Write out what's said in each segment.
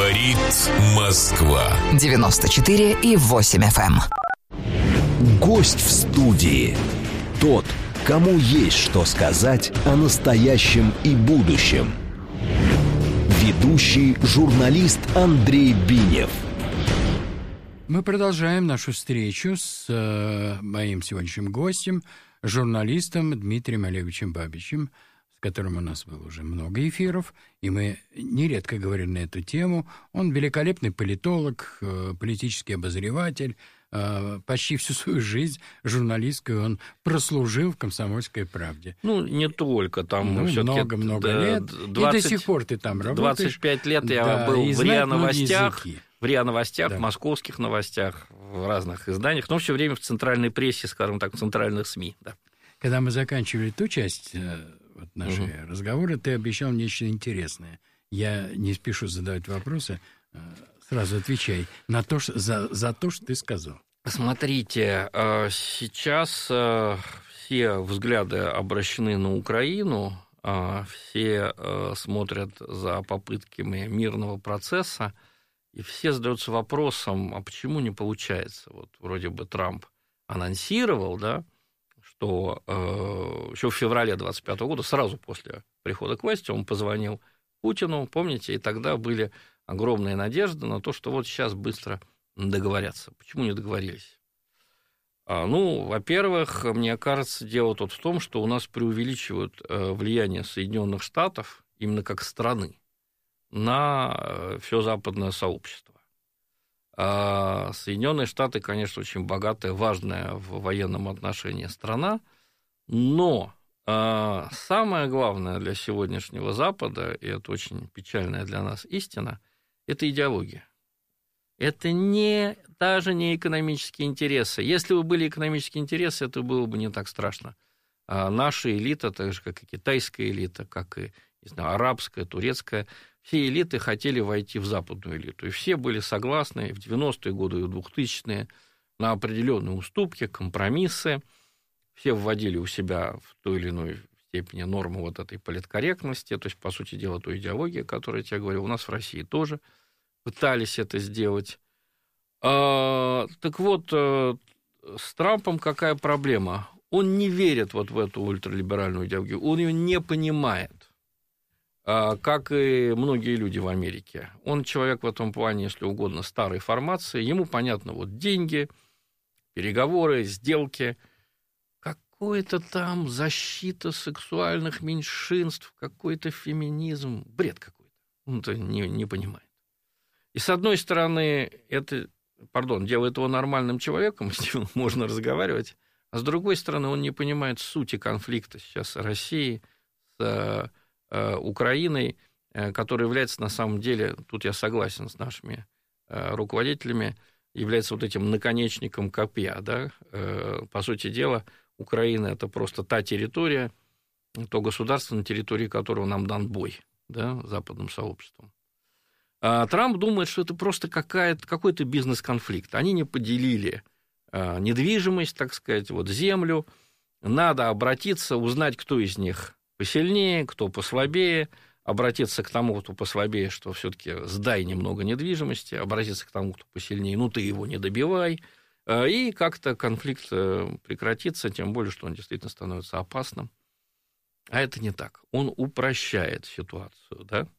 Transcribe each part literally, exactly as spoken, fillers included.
Говорит Москва. девяносто четыре и восемь эф эм. Гость в студии. Тот, кому есть что сказать о настоящем и будущем. Ведущий журналист Андрей Бинев. Мы продолжаем нашу встречу с э, моим сегодняшним гостем, журналистом Дмитрием Олеговичем Бабичем, с которым у нас было уже много эфиров, и мы нередко говорим на эту тему. Он великолепный политолог, э, политический обозреватель. Э, почти всю свою жизнь журналистскую он прослужил в «Комсомольской правде». Ну, не только. Там ну, все-таки много-много да, лет. двадцать, и до сих пор ты там работаешь. двадцать пять лет я да, был в РИА Новостях. В РИА Новостях, да. в московских новостях, в разных изданиях, но все время в центральной прессе, скажем так, в центральных СМИ. Да. Когда мы заканчивали ту часть вот, нашей угу. разговора, ты обещал нечто интересное. Я не спешу задавать вопросы, сразу отвечай на то, что, за, за то, что ты сказал. Смотрите, сейчас все взгляды обращены на Украину, все смотрят за попытками мирного процесса, и все задаются вопросом, а почему не получается? Вот вроде бы Трамп анонсировал, да, что э, еще в феврале двадцать пятого года, сразу после прихода к власти, он позвонил Путину, помните, и тогда были огромные надежды на то, что вот сейчас быстро договорятся. Почему не договорились? А, ну, во-первых, мне кажется, дело тут в том, что у нас преувеличивают э, влияние Соединенных Штатов именно как страны на все западное сообщество. Соединенные Штаты, конечно, очень богатая, важная в военном отношении страна, но самое главное для сегодняшнего Запада, и это очень печальная для нас истина, это идеология. Это не, даже не экономические интересы. Если бы были экономические интересы, это было бы не так страшно. Наша элита, так же, как и китайская элита, как и, не знаю, арабская, турецкая, все элиты хотели войти в западную элиту. И все были согласны в девяностые годы и в двухтысячные на определенные уступки, компромиссы. Все вводили у себя в той или иной степени норму вот этой политкорректности. То есть, по сути дела, той идеологии, о которой я тебе говорил, у нас в России тоже пытались это сделать. А, так вот, с Трампом какая проблема? Он не верит вот в эту ультралиберальную идеологию, он ее не понимает, как и многие люди в Америке. Он человек в этом плане, если угодно, старой формации, ему понятно вот деньги, переговоры, сделки, какой-то там защита сексуальных меньшинств, какой-то феминизм, бред какой-то, он это не, не понимает. И с одной стороны, это, пардон, делает его нормальным человеком, с ним можно разговаривать, а с другой стороны, он не понимает сути конфликта сейчас России с э, Украиной, э, который является на самом деле, тут я согласен с нашими э, руководителями, является вот этим наконечником копья. Да? Э, по сути дела, Украина – это просто та территория, то государство, на территории которого нам дан бой, да, западным сообществом. А Трамп думает, что это просто какая-то, какой-то бизнес-конфликт. Они не поделили недвижимость, так сказать, вот землю, надо обратиться, узнать, кто из них посильнее, кто послабее, обратиться к тому, кто послабее, что все-таки сдай немного недвижимости, обратиться к тому, кто посильнее, ну ты его не добивай, и как-то конфликт прекратится, тем более, что он действительно становится опасным. А это не так. Он упрощает ситуацию, да?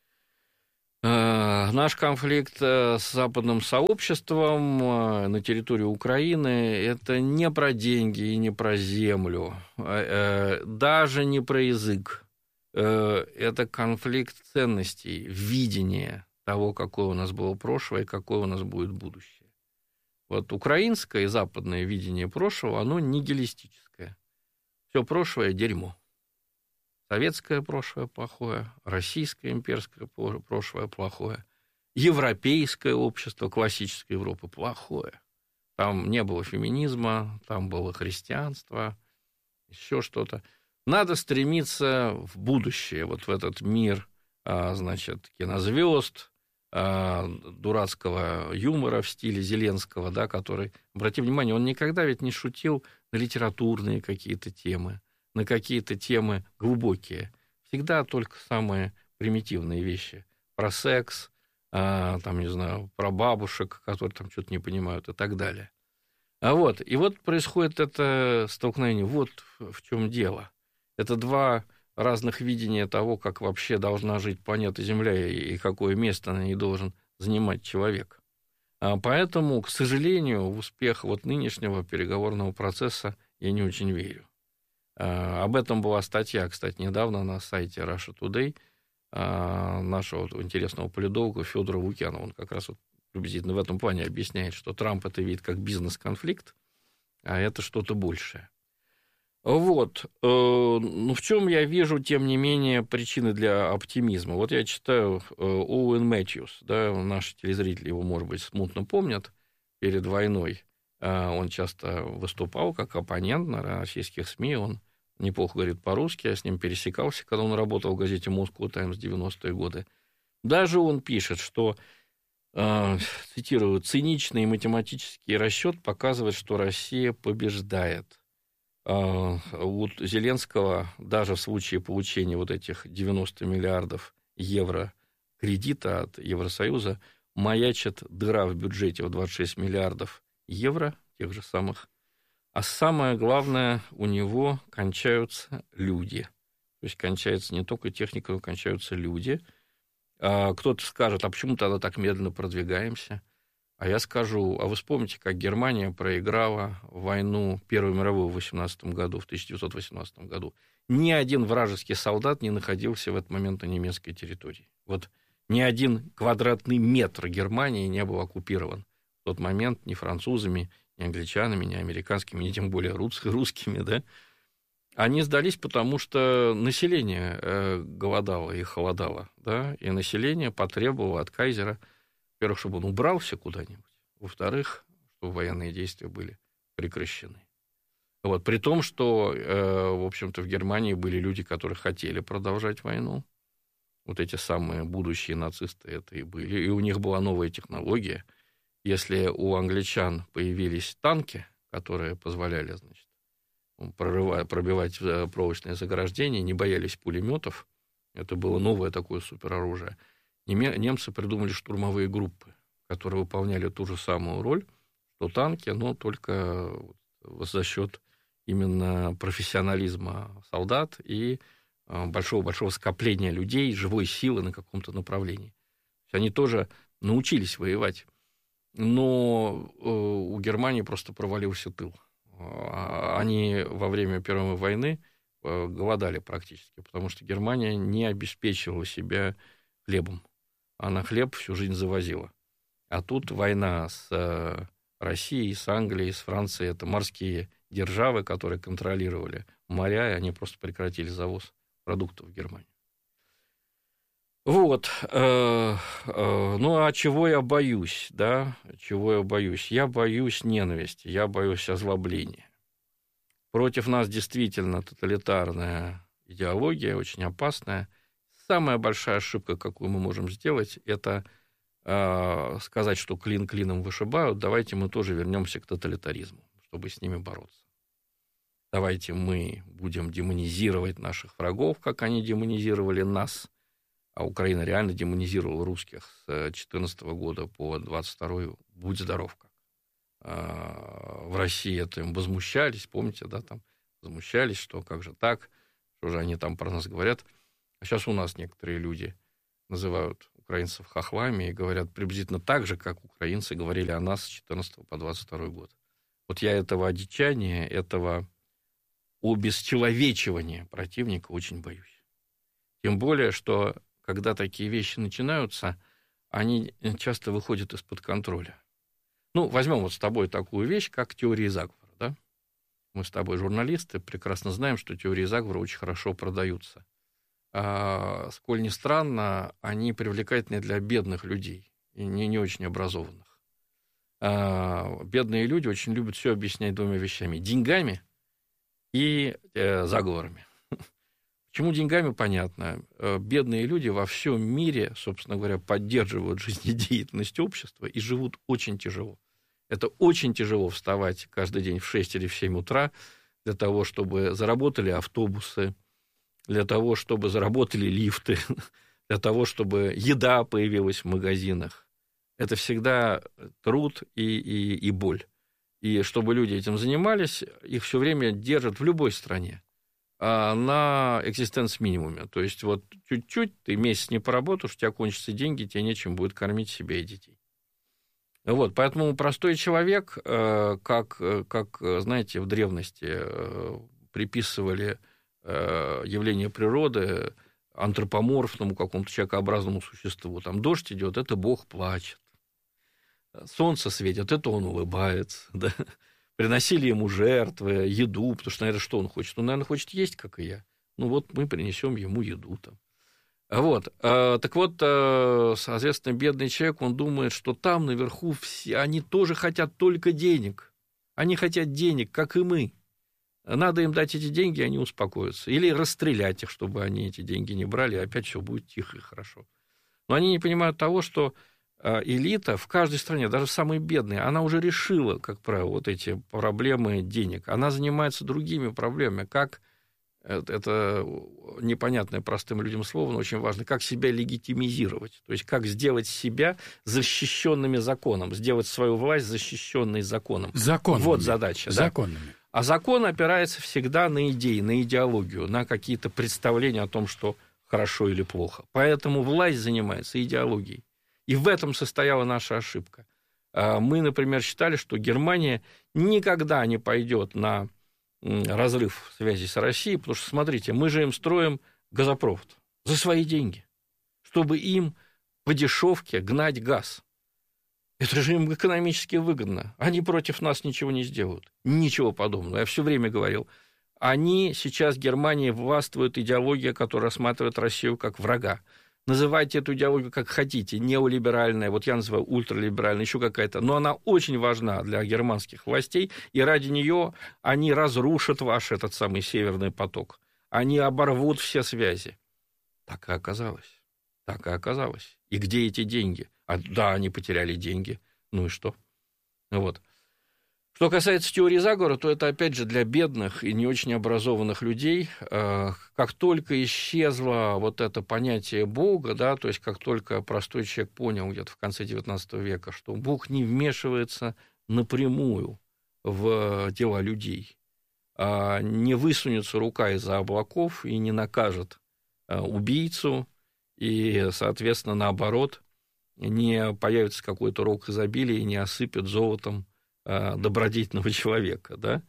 Наш конфликт с западным сообществом на территории Украины – это не про деньги и не про землю, даже не про язык. Это конфликт ценностей, видения того, какое у нас было прошлое и какое у нас будет будущее. Вот украинское и западное видение прошлого, оно нигилистическое. Все прошлое – дерьмо. Советское прошлое плохое, российское имперское прошлое плохое, европейское общество классической Европы плохое. Там не было феминизма, там было христианство, еще что-то. Надо стремиться в будущее, вот в этот мир, значит, кинозвезд, дурацкого юмора в стиле Зеленского, да, который, обрати внимание, он никогда ведь не шутил на литературные какие-то темы, на какие-то темы глубокие. Всегда только самые примитивные вещи. Про секс, там, не знаю, про бабушек, которые там что-то не понимают и так далее. А вот, и вот происходит это столкновение. Вот в чем дело. Это два разных видения того, как вообще должна жить планета Земля и какое место на ней должен занимать человек. А поэтому, к сожалению, в успех вот нынешнего переговорного процесса я не очень верю. А, об этом была статья, кстати, недавно на сайте Russia Today а, нашего вот интересного политолога Федора Лукьянова. Он как раз вот приблизительно в этом плане объясняет, что Трамп это видит как бизнес-конфликт, а это что-то большее. Вот. Ну, в чем я вижу, тем не менее, причины для оптимизма? Вот я читаю Оуэн Мэтьюс, да, наши телезрители его, может быть, смутно помнят, перед войной. Он часто выступал как оппонент на российских СМИ, он неплохо говорит по-русски, я с ним пересекался, когда он работал в газете «Москва Таймс» в девяностые годы. Даже он пишет, что, цитирую, «циничный математический расчет показывает, что Россия побеждает». У Зеленского даже в случае получения вот этих девяноста миллиардов евро кредита от Евросоюза маячит дыра в бюджете в двадцать шесть миллиардов евро, тех же самых. А самое главное, у него кончаются люди. То есть кончается не только техника, но кончаются люди. Кто-то скажет, а почему тогда так медленно продвигаемся? А я скажу, а вы вспомните, как Германия проиграла войну Первую мировую в восемнадцатом году, в тысяча девятьсот восемнадцатом году. Ни один вражеский солдат не находился в этот момент на немецкой территории. Вот ни один квадратный метр Германии не был оккупирован в тот момент ни французами, ни англичанами, ни американскими, ни тем более русскими, да. Они сдались, потому что население э, голодало и холодало, да, и население потребовало от кайзера, во-первых, чтобы он убрался куда-нибудь, во-вторых, чтобы военные действия были прекращены. Вот, при том, что, э, в общем-то, в Германии были люди, которые хотели продолжать войну. Вот эти самые будущие нацисты это и были. И у них была новая технология. Если у англичан появились танки, которые позволяли, значит, прорывать, пробивать проволочные заграждения, не боялись пулеметов, это было новое такое супероружие, немцы придумали штурмовые группы, которые выполняли ту же самую роль, что танки, но только за счет именно профессионализма солдат и большого-большого скопления людей, живой силы на каком-то направлении. Они тоже научились воевать, но у Германии просто провалился тыл. Они во время Первой войны голодали практически, потому что Германия не обеспечивала себя хлебом. Она хлеб всю жизнь завозила. А тут война с Россией, с Англией, с Францией. Это морские державы, которые контролировали моря, и они просто прекратили завоз продуктов в Германию. Вот. Ну, а чего я боюсь, да? Чего я боюсь? Я боюсь ненависти, я боюсь озлобления. Против нас действительно тоталитарная идеология, очень опасная. Самая большая ошибка, какую мы можем сделать, это э, сказать, что клин клином вышибают. Давайте мы тоже вернемся к тоталитаризму, чтобы с ними бороться. Давайте мы будем демонизировать наших врагов, как они демонизировали нас. А Украина реально демонизировала русских с две тысячи четырнадцатого года по двадцать второй. Будь здоров как. Э, в России этим возмущались, помните, да, там возмущались, что как же так, что же они там про нас говорят. А сейчас у нас некоторые люди называют украинцев хохлами и говорят приблизительно так же, как украинцы говорили о нас с четырнадцатого по двадцать второй год. Вот я этого одичания, этого обесчеловечивания противника очень боюсь. Тем более, что когда такие вещи начинаются, они часто выходят из-под контроля. Ну, возьмем вот с тобой такую вещь, как теории заговора, да? Мы с тобой журналисты, прекрасно знаем, что теории заговора очень хорошо продаются. А, сколь ни странно, они привлекательны для бедных людей и не, не очень образованных. А, бедные люди очень любят все объяснять двумя вещами: деньгами и э, заговорами. Почему деньгами, понятно. Бедные люди во всем мире, собственно говоря, поддерживают жизнедеятельность общества и живут очень тяжело. Это очень тяжело вставать каждый день в шесть или в семь утра для того, чтобы заработали автобусы, для того, чтобы заработали лифты, для того, чтобы еда появилась в магазинах. Это всегда труд и, и, и боль. И чтобы люди этим занимались, их все время держат в любой стране на экзистенц-минимуме. То есть вот чуть-чуть, ты месяц не поработаешь, у тебя кончатся деньги, тебе нечем будет кормить себя и детей. Вот, поэтому простой человек, как, как, знаете, в древности приписывали явление природы антропоморфному какому-то человекообразному существу. Там дождь идет, это Бог плачет. Солнце светит, это он улыбается. Да? Приносили ему жертвы, еду, потому что, наверное, что он хочет? Он, наверное, хочет есть, как и я. Ну вот мы принесем ему еду там. Вот. Так вот, соответственно, бедный человек, он думает, что там наверху все, они тоже хотят только денег. Они хотят денег, как и мы. Надо им дать эти деньги, они успокоятся. Или расстрелять их, чтобы они эти деньги не брали, и опять все будет тихо и хорошо. Но они не понимают того, что элита в каждой стране, даже самой бедной, она уже решила, как правило, вот эти проблемы денег. Она занимается другими проблемами, как, это непонятное простым людям слово, но очень важно, как себя легитимизировать, то есть как сделать себя защищенными законом, сделать свою власть защищенной законом. Законными. Вот задача. Законными. Да? А закон опирается всегда на идеи, на идеологию, на какие-то представления о том, что хорошо или плохо. Поэтому власть занимается идеологией. И в этом состояла наша ошибка. Мы, например, считали, что Германия никогда не пойдет на разрыв связи с Россией, потому что, смотрите, мы же им строим газопровод за свои деньги, чтобы им по дешевке гнать газ. Это же им экономически выгодно. Они против нас ничего не сделают. Ничего подобного. Я все время говорил. Они сейчас, Германия, властвует идеология, которая рассматривает Россию как врага. Называйте эту идеологию как хотите, неолиберальная, вот я называю ультралиберальная, еще какая-то, но она очень важна для германских властей, и ради нее они разрушат ваш этот самый Северный поток. Они оборвут все связи. Так и оказалось. Так и оказалось. И где эти деньги? А, да, они потеряли деньги. Ну и что? Вот. Что касается теории заговора, то это, опять же, для бедных и не очень образованных людей. Как только исчезло вот это понятие Бога, да, то есть как только простой человек понял где-то в конце девятнадцатого века, что Бог не вмешивается напрямую в дела людей, не высунется рука из-за облаков и не накажет убийцу, и, соответственно, наоборот, не появится какой-то рог изобилия и не осыпет золотом добродетельного человека, да?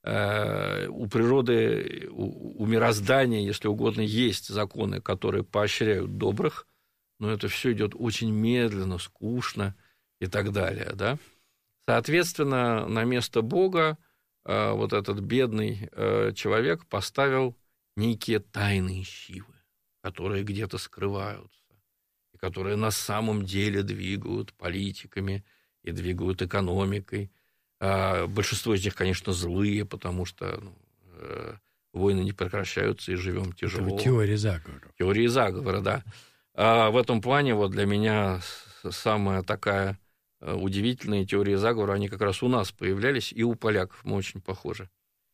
У природы, у мироздания, если угодно, есть законы, которые поощряют добрых, но это все идет очень медленно, скучно и так далее, да? Соответственно, на место Бога вот этот бедный человек поставил некие тайные силы, которые где-то скрываются, и которые на самом деле двигают политиками и двигают экономикой. Большинство из них, конечно, злые, потому что ну, э, войны не прекращаются, и живем тяжело. Это теория заговора. Теория заговора, да. А в этом плане вот для меня самая такая удивительная теория заговора, они как раз у нас появлялись, и у поляков мы очень похожи.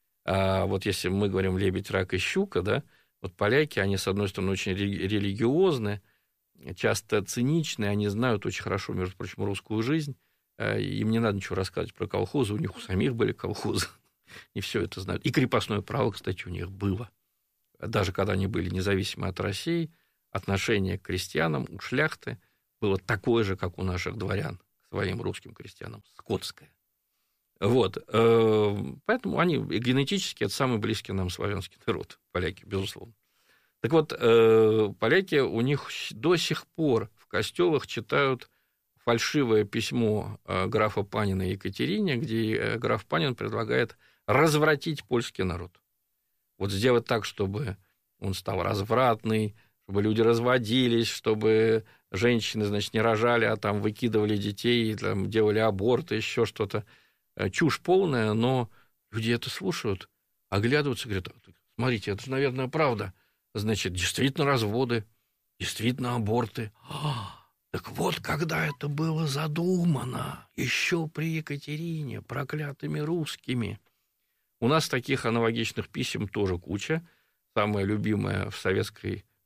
А вот если мы говорим «лебедь, рак и щука», да, вот поляки, они, с одной стороны, очень религиозны, часто циничны, они знают очень хорошо, между прочим, русскую жизнь. Им не надо ничего рассказывать про колхозы, у них у самих были колхозы, и все это знают. И крепостное право, кстати, у них было. Даже когда они были независимы от России, отношение к крестьянам у шляхты было такое же, как у наших дворян к своим русским крестьянам, скотское. Вот. Поэтому они генетически это самый близкий нам славянский народ, поляки, безусловно. Так вот, поляки, у них до сих пор в костелах читают фальшивое письмо графа Панина Екатерине, где граф Панин предлагает развратить польский народ. Вот сделать так, чтобы он стал развратный, чтобы люди разводились, чтобы женщины, значит, не рожали, а там выкидывали детей, там, делали аборты, еще что-то. Чушь полная, но люди это слушают, оглядываются и говорят: смотрите, это же, наверное, правда. Значит, действительно разводы, действительно аборты. Так вот, когда это было задумано, еще при Екатерине, проклятыми русскими. У нас таких аналогичных писем тоже куча. Самое любимое в советской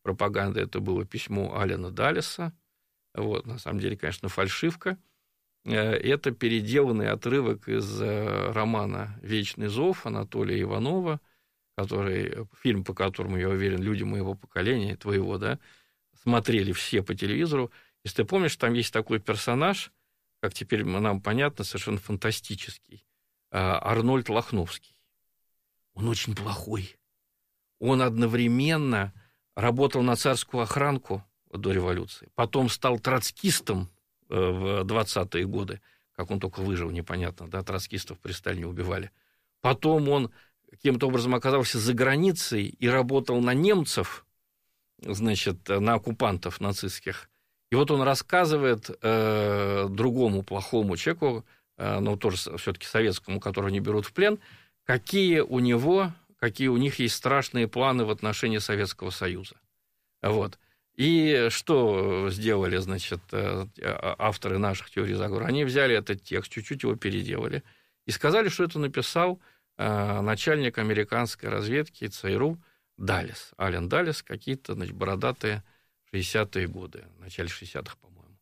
пропаганды, это было письмо Алена Даллеса. Вот, на самом деле, конечно, фальшивка. Это переделанный отрывок из романа «Вечный зов» Анатолия Иванова, который, фильм, по которому, я уверен, люди моего поколения, твоего, да, смотрели все по телевизору. Если ты помнишь, там есть такой персонаж, как теперь нам понятно, совершенно фантастический, Арнольд Лохновский. Он очень плохой. Он одновременно работал на царскую охранку до революции, потом стал троцкистом в двадцатые годы, как он только выжил, непонятно, да, троцкистов при Сталине убивали. Потом он каким-то образом оказался за границей и работал на немцев, значит, на оккупантов нацистских. И вот он рассказывает э, другому плохому человеку, э, но тоже все-таки советскому, которого не берут в плен, какие у него, какие у них есть страшные планы в отношении Советского Союза. Вот. И что сделали, значит, авторы наших теорий заговора? Они взяли этот текст, чуть-чуть его переделали и сказали, что это написал начальник американской разведки ЦРУ Даллес, Ален Даллес, какие-то, значит, бородатые шестидесятые годы, в начале шестидесятых, по-моему.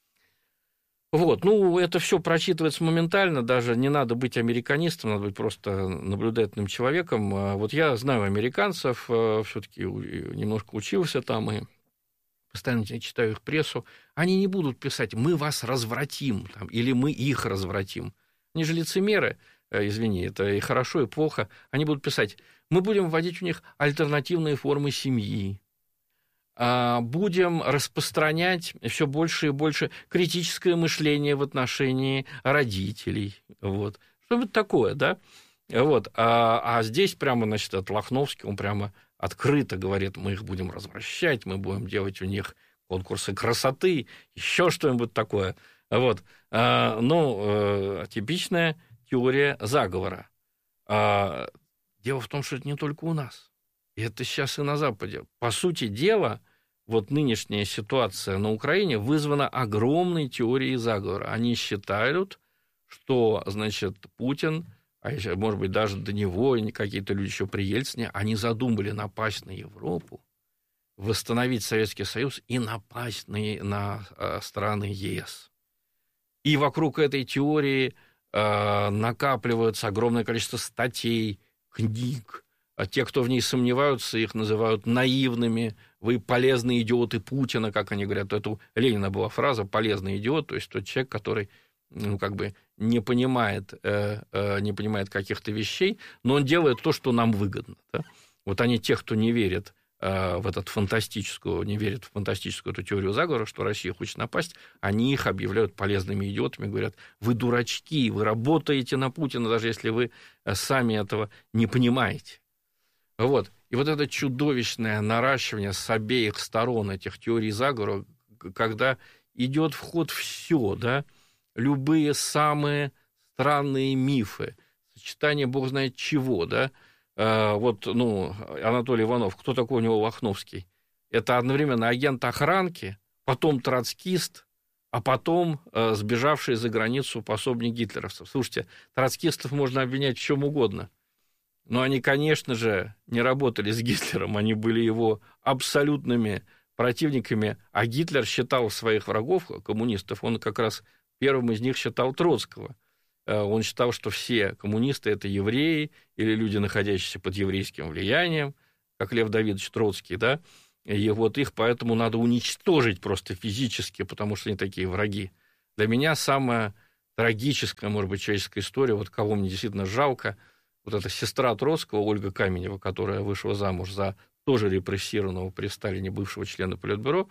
Вот, ну, это все прочитывается моментально, даже не надо быть американистом, надо быть просто наблюдательным человеком. Вот я знаю американцев, все-таки немножко учился там и постоянно читаю их прессу, они не будут писать «мы вас развратим» там, или «мы их развратим». Они же лицемеры, извини, это и хорошо, и плохо. Они будут писать «мы будем вводить у них альтернативные формы семьи», будем распространять все больше и больше критическое мышление в отношении родителей. Вот. Что-нибудь такое, да? Вот. А, а здесь прямо, значит, от Лохновский, он прямо открыто говорит, мы их будем развращать, мы будем делать у них конкурсы красоты, еще что-нибудь такое. Вот. А, ну, типичная теория заговора. А, дело в том, что это не только у нас. И это сейчас и на Западе. По сути дела, вот нынешняя ситуация на Украине вызвана огромной теорией заговора. Они считают, что, значит, Путин, а может быть, даже до него и какие-то люди еще при Ельцине, они задумали напасть на Европу, восстановить Советский Союз и напасть на, на э, страны ЕС. И вокруг этой теории э, накапливается огромное количество статей, книг. А те, кто в ней сомневаются, их называют наивными. Вы полезные идиоты Путина, как они говорят. Это у Ленина была фраза «полезный идиот», то есть тот человек, который, ну, как бы не понимает, э, э, не понимает каких-то вещей, но он делает то, что нам выгодно. Да? Вот они, те, кто не верит э, в этот фантастическую, не верит в фантастическую эту теорию заговора, что Россия хочет напасть, они их объявляют полезными идиотами, говорят, вы дурачки, вы работаете на Путина, даже если вы сами этого не понимаете. Вот. И вот это чудовищное наращивание с обеих сторон этих теорий заговора, когда идет в ход все, да, любые самые странные мифы, сочетание бог знает чего, да, а, вот, ну, Анатолий Иванов, кто такой у него Лохновский? Это одновременно агент охранки, потом троцкист, а потом а, сбежавший за границу пособник гитлеровцев. Слушайте, троцкистов можно обвинять в чем угодно. Но они, конечно же, не работали с Гитлером, они были его абсолютными противниками, а Гитлер считал своих врагов, коммунистов, он как раз первым из них считал Троцкого. Он считал, что все коммунисты – это евреи или люди, находящиеся под еврейским влиянием, как Лев Давидович Троцкий, да, и вот их поэтому надо уничтожить просто физически, потому что они такие враги. Для меня самая трагическая, может быть, человеческая история, вот кого мне действительно жалко, вот эта сестра Троцкого, Ольга Каменева, которая вышла замуж за тоже репрессированного при Сталине бывшего члена Политбюро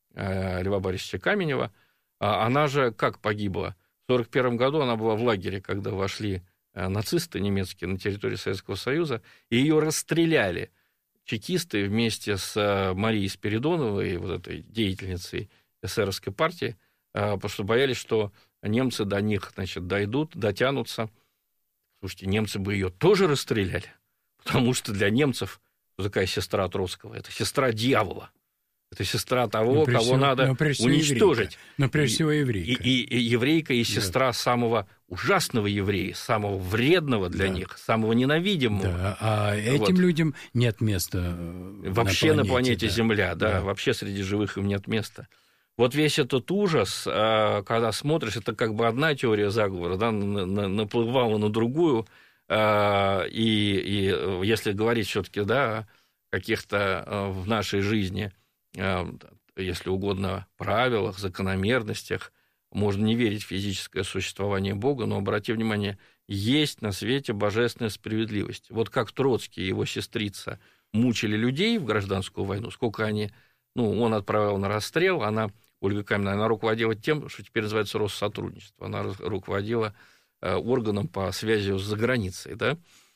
Льва Борисовича Каменева, она же как погибла? В сорок первом году она была в лагере, когда вошли нацисты немецкие на территорию Советского Союза, и ее расстреляли чекисты вместе с Марией Спиридоновой, вот этой деятельницей эсеровской партии, потому что боялись, что немцы до них, значит, дойдут, дотянутся. Слушайте, немцы бы ее тоже расстреляли, потому что для немцев такая сестра Троцкого, это сестра дьявола. Это сестра того, ну, кого всего, надо ну, уничтожить. Но прежде всего еврейка. И, и, и еврейка, и сестра да. самого ужасного еврея, самого вредного для да. них, самого ненавидимого. Да, а этим вот. людям нет места вообще на планете, на планете да. Земля, да, да, вообще среди живых им нет места. Вот весь этот ужас, когда смотришь, это как бы одна теория заговора, да, наплывала на другую, и, и если говорить все-таки да, о каких-то в нашей жизни, если угодно, правилах, закономерностях, можно не верить в физическое существование Бога, но, обрати внимание, есть на свете божественная справедливость. Вот как Троцкий и его сестрица мучили людей в гражданскую войну, сколько они, ну, он отправил на расстрел, она, Ольга Каменная, она руководила тем, что теперь называется Россотрудничество, она руководила органом по связи с заграницей, да,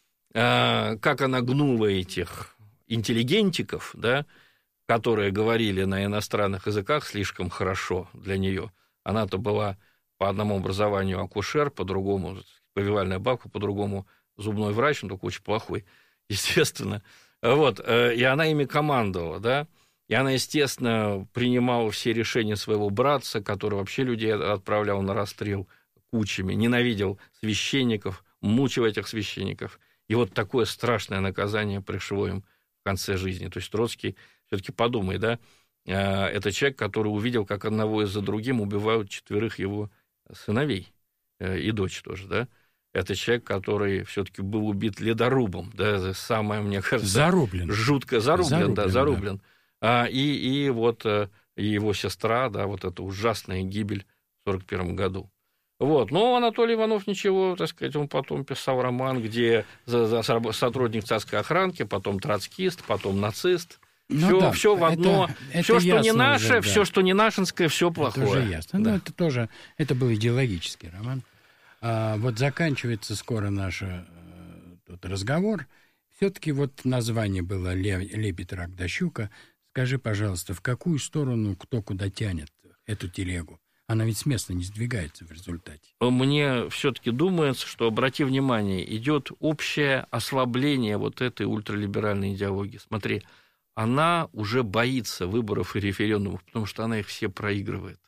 как она гнула этих интеллигентиков, да, которые говорили на иностранных языках слишком хорошо для нее. Она-то была по одному образованию акушер, по-другому повивальная бабка, по-другому зубной врач, он только очень плохой, естественно. Вот, и она ими командовала, да, и она, естественно, принимала все решения своего братца, который вообще людей отправлял на расстрел кучами, ненавидел священников, мучил этих священников. И вот такое страшное наказание пришло им в конце жизни. То есть Троцкий все-таки подумай, да, это человек, который увидел, как одного из за другим убивают четверых его сыновей и дочь тоже, да. Это человек, который все-таки был убит ледорубом, да, самое, мне кажется, зарублен. жутко зарублен, зарублен да, зарублен. Да. А, и, и вот и его сестра, да, вот эта ужасная гибель в сорок первом году. Вот. Но Анатолий Иванов ничего, так сказать, он потом писал роман, где сотрудник царской охранки, потом троцкист, потом нацист. Ну, все, да, все в одно. Это, все, это что не наше, уже, да. все, что не нашинское, все плохое. Это уже ясно. Да. Ну, это тоже, это был идеологический роман. А, вот заканчивается скоро наш э, тут разговор. Все-таки вот название было «Лебедь, рак да щука». Скажи, пожалуйста, в какую сторону кто куда тянет эту телегу? Она ведь с места не сдвигается в результате. Мне все-таки думается, что, обрати внимание, идет общее ослабление вот этой ультралиберальной идеологии. Смотри, она уже боится выборов и референдумов, потому что она их все проигрывает.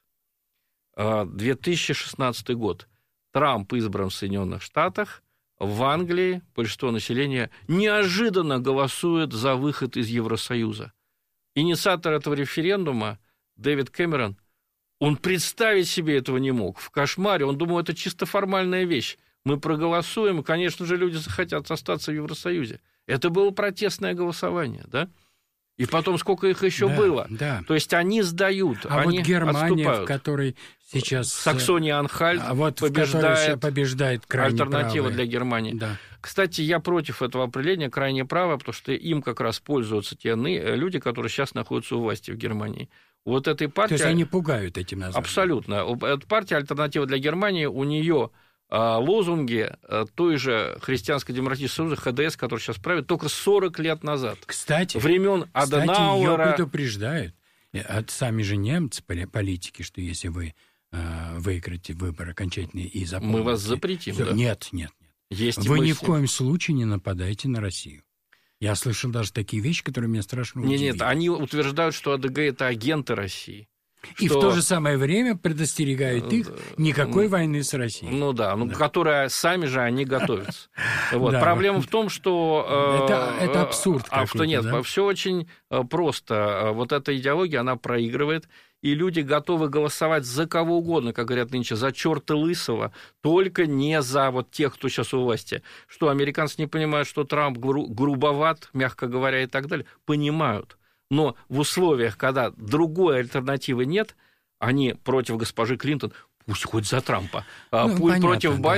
две тысячи шестнадцатый год. Трамп избран в Соединенных Штатах. В Англии большинство населения неожиданно голосует за выход из Евросоюза. Инициатор этого референдума Дэвид Кэмерон, он представить себе этого не мог. В кошмаре. Он думал, это чисто формальная вещь. Мы проголосуем, и, конечно же, люди захотят остаться в Евросоюзе. Это было протестное голосование, да? И потом сколько их еще да, было. Да. То есть они сдают, а они вот Германия, отступают. В которой сейчас... Саксония-Анхальт а вот побеждает, побеждает крайне альтернатива правые. Для Германии. Да. Кстати, я против этого определения крайне правое, потому что им как раз пользуются те люди, которые сейчас находятся у власти в Германии. Вот этой партии... То есть они пугают этим названием. Абсолютно. Эта партия «Альтернатива для Германии», у нее лозунги той же Христианско-демократического союза ха дэ эс, который сейчас правит, только сорок лет назад. Кстати, времен Аденауэра. Кстати, ее предупреждают. Сами же немцы, политики, что если вы выиграете выборы окончательные и запомните... Мы вас запретим, всё, да? Нет, нет, нет. Есть вы ни в коем случае не нападайте на Россию. Я слышал даже такие вещи, которые меня страшно удивили. Нет, нет, они утверждают, что АДГ – это агенты России. И что... в то же самое время предостерегают их никакой ну, войны с Россией. Ну да, ну, да. Которая сами же они готовятся. Вот. Да. Проблема в том, что... Это, это абсурд а, что нет, да? все очень просто. Вот эта идеология, она проигрывает, и люди готовы голосовать за кого угодно, как говорят нынче, за черта лысого, только не за вот тех, кто сейчас у власти. Что, американцы не понимают, что Трамп гру- грубоват, мягко говоря, и так далее? Понимают. Но в условиях, когда другой альтернативы нет, они против госпожи Клинтон, пусть хоть за Трампа, ну, пусть понятно, против да. Байдена.